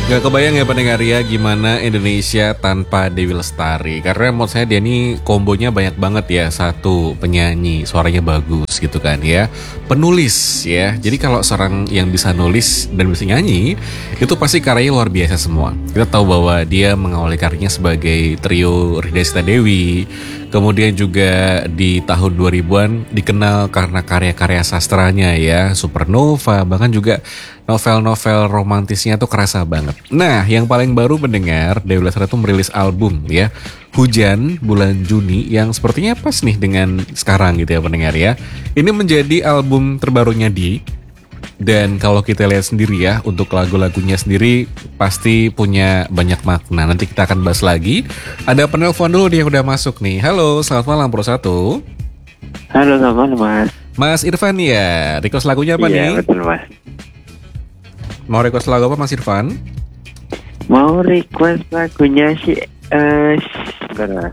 Gak kebayang ya pendengar ya gimana Indonesia tanpa Dewi Lestari. Karena menurut saya dia ini kombonya banyak banget ya. Satu, penyanyi, suaranya bagus gitu kan ya. Penulis ya. Jadi kalau seorang yang bisa nulis dan bisa nyanyi, itu pasti karyanya luar biasa semua. Kita tahu bahwa dia mengawali karyanya sebagai trio Rida Sita Dewi. Kemudian juga di tahun 2000-an dikenal karena karya-karya sastranya ya. Supernova, bahkan juga novel-novel romantisnya tuh kerasa banget. Nah, yang paling baru mendengar Dewi Lestari tuh merilis album ya, Hujan bulan Juni, yang sepertinya pas nih dengan sekarang gitu ya pendengar ya. Ini menjadi album terbarunya dan kalau kita lihat sendiri ya, untuk lagu-lagunya sendiri pasti punya banyak makna. Nanti kita akan bahas lagi. Ada penelpon dulu nih yang udah masuk nih. Halo, selamat malam Pro 1. Halo, selamat malam Mas. Mas Irfan ya, request lagunya apa nih? Iya, betul Mas. Mau request lagu apa Mas Irfan? Mau request lagunya sebentar.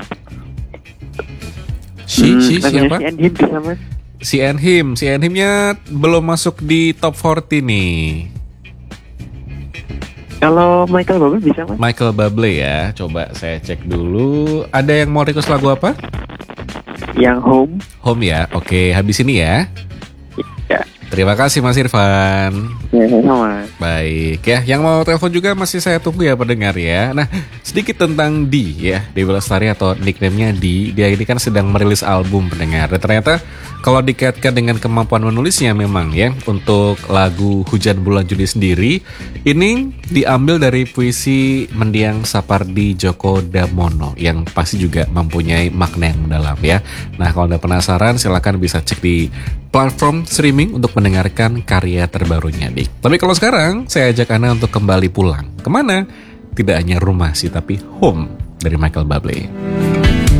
Siapa? Si Enhim bisa Mas? Si Enhimnya belum masuk di top 40 nih. Kalau Michael Bublé bisa Mas? Michael Bublé ya, coba saya cek dulu. Ada yang mau request lagu apa? Yang Home ya, oke, habis ini ya. Ya. Terima kasih Mas Irfan. Ya, sama. Baik ya, yang mau telepon juga masih saya tunggu ya pendengar ya. Nah, sedikit tentang Di ya, Dewi Lestari atau nickname-nya Di. Dia ini kan sedang merilis album pendengar. Dan ternyata kalau dikaitkan dengan kemampuan menulisnya memang ya, untuk lagu Hujan Bulan Juni sendiri, ini diambil dari puisi mendiang Sapardi Djoko Damono yang pasti juga mempunyai makna yang mendalam ya. Nah, kalau Anda penasaran silakan bisa cek di platform streaming untuk mendengarkan karya terbarunya Dik. Tapi kalau sekarang saya ajak Anda untuk kembali pulang. Kemana? Tidak hanya rumah sih, tapi home dari Michael Bublé.